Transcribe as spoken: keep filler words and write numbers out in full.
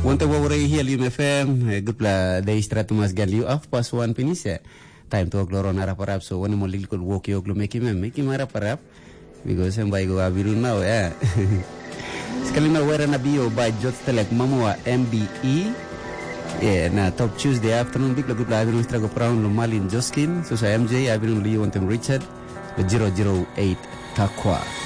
Wonte wawre hiel yum F M gupla de istratu mas galio af pas one pinise time to gloro nara parap so woni mo lilkol woki oglo meki mem meki mara parap because em bay go abiru now yeah skali na wera na bio by jot telek mamwa M B E yeah na top Tuesday afternoon big la gupla abiru strago brown lo malin joskin so sa M J abiru li wontem Richard zero zero eight takwa